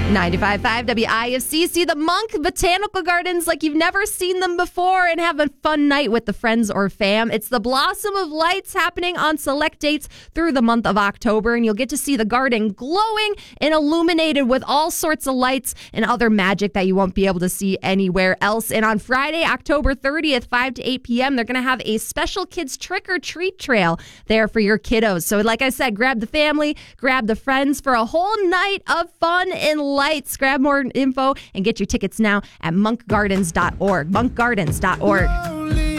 95.5 WIFC. See the Monk Botanical Gardens like you've never seen them before and have a fun night with the friends or fam. It's the Blossom of Lights happening on select dates through the month of October, and you'll get to see the garden glowing and illuminated with all sorts of lights and other magic that you won't be able to see anywhere else. And on Friday, October 30th, 5 to 8 p.m., they're going to have a special kids trick-or-treat trail there for your kiddos. So like I said, grab the family, grab the friends for a whole night of fun and lights. Grab more info and get your tickets now at monkgardens.org. monkgardens.org.